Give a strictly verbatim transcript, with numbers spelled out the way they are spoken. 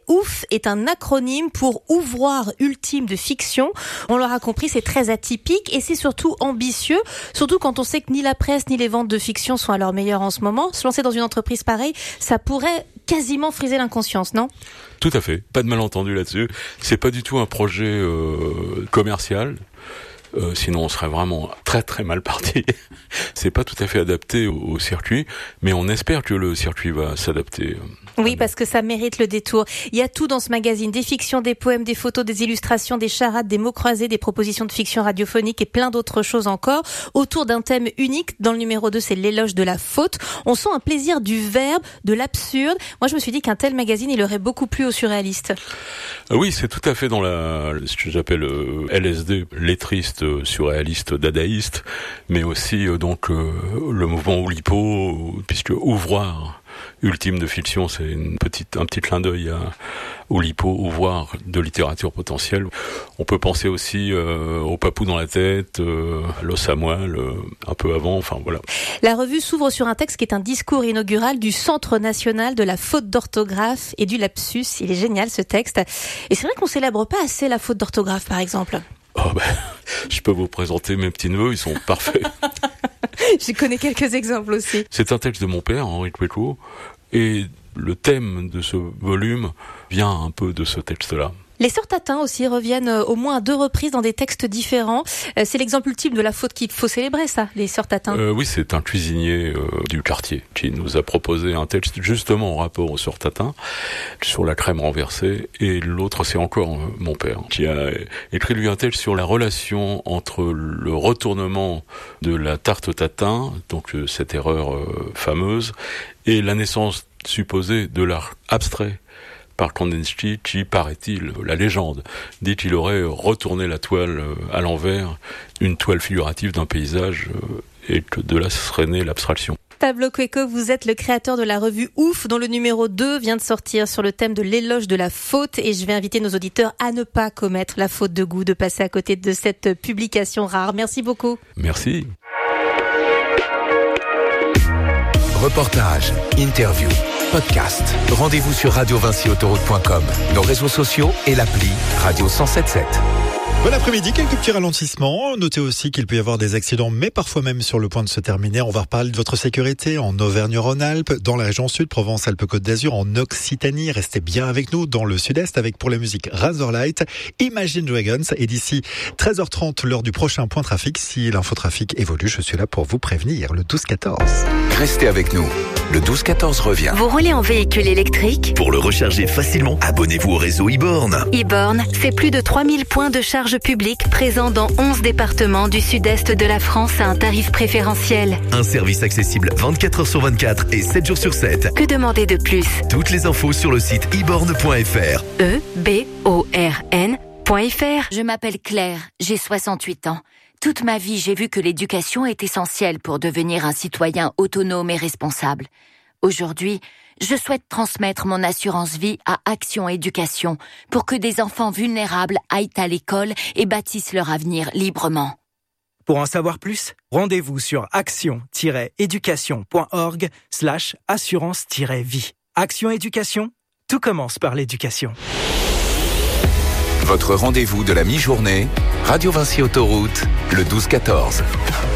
OOF est un acronyme pour Ouvroir Ultime de Fiction. On l'aura compris, c'est très atypique et c'est surtout ambitieux, surtout quand on sait que ni la presse ni les ventes de fiction sont à leur meilleur en ce moment. Se lancer dans une entreprise pareille, ça pourrait quasiment friser l'inconscience, non ? Tout à fait, pas de malentendu là-dessus. C'est pas du tout un projet euh, commercial. Euh, sinon on serait vraiment très très mal parti. C'est pas tout à fait adapté au, au circuit, mais on espère que le circuit va s'adapter. Oui, parce que ça mérite le détour. Il y a tout dans ce magazine, des fictions, des poèmes, des photos, des illustrations, des charades, des mots croisés, des propositions de fiction radiophonique et plein d'autres choses encore, autour d'un thème unique. Dans le numéro deux, c'est l'éloge de la faute. On sent un plaisir du verbe, de l'absurde. Moi, je me suis dit qu'un tel magazine, il aurait beaucoup plu aux surréalistes. Oui, c'est tout à fait dans la, ce que j'appelle euh, L S D, lettriste, euh, surréaliste, dadaïste, mais aussi euh, donc euh, le mouvement Oulipo, puisque ouvroir ultime de fiction, c'est une petite, un petit clin d'œil à Oulipo, ouvroir de littérature potentielle. On peut penser aussi euh, au Papou dans la tête, euh, à l'os à moelle, euh, un peu avant, enfin voilà. La revue s'ouvre sur un texte qui est un discours inaugural du Centre national de la faute d'orthographe et du lapsus. Il est génial ce texte. Et c'est vrai qu'on célèbre pas assez la faute d'orthographe, par exemple. Oh ben, je peux vous présenter mes petits-neveux, ils sont parfaits. Je connais quelques exemples aussi. C'est un texte de mon père, Henri Quéco, et le thème de ce volume vient un peu de ce texte-là. Les sœurs Tatin aussi reviennent au moins à deux reprises dans des textes différents. C'est l'exemple ultime de la faute qu'il faut célébrer, ça, les sœurs Tatin. Euh, oui, c'est un cuisinier euh, du quartier qui nous a proposé un texte justement en rapport aux sœurs Tatin, sur la crème renversée, et l'autre c'est encore euh, mon père, qui a écrit lui un texte sur la relation entre le retournement de la tarte Tatin, donc euh, cette erreur euh, fameuse, et la naissance supposée de l'art abstrait par Kandinsky, qui, paraît-il, la légende, dit qu'il aurait retourné la toile à l'envers, une toile figurative d'un paysage, et que de là serait née l'abstraction. Pablo Quéco, vous êtes le créateur de la revue OOF, dont le numéro deux vient de sortir sur le thème de l'éloge de la faute, et je vais inviter nos auditeurs à ne pas commettre la faute de goût, de passer à côté de cette publication rare. Merci beaucoup. Merci. Reportage, interview, podcast. Rendez-vous sur radio vinci autoroute point com, nos réseaux sociaux et l'appli Radio cent sept sept. Bon après-midi, quelques petits ralentissements. Notez aussi qu'il peut y avoir des accidents, mais parfois même sur le point de se terminer. On va reparler de votre sécurité en Auvergne-Rhône-Alpes, dans la région sud, Provence, Alpes-Côte d'Azur, en Occitanie. Restez bien avec nous dans le sud-est avec pour la musique Razorlight, Imagine Dragons. Et d'ici treize heures trente, l'heure du prochain point trafic. Si l'infotrafic évolue, je suis là pour vous prévenir. Le douze quatorze. Restez avec nous. Le douze quatorze revient. Vous roulez en véhicule électrique ? Pour le recharger facilement, abonnez-vous au réseau e-born. e-born, c'est plus de trois mille points de charge publique présents dans onze départements du sud-est de la France à un tarif préférentiel. Un service accessible vingt-quatre heures sur vingt-quatre et sept jours sur sept. Que demander de plus ? Toutes les infos sur le site e born point f r. E B O R N point F R. Je m'appelle Claire, j'ai soixante-huit ans. Toute ma vie, j'ai vu que l'éducation est essentielle pour devenir un citoyen autonome et responsable. Aujourd'hui, je souhaite transmettre mon assurance vie à Action Éducation pour que des enfants vulnérables aillent à l'école et bâtissent leur avenir librement. Pour en savoir plus, rendez-vous sur action-éducation.org slash assurance-vie. Action Éducation, tout commence par l'éducation. Votre rendez-vous de la mi-journée, Radio Vinci Autoroute, le douze quatorze.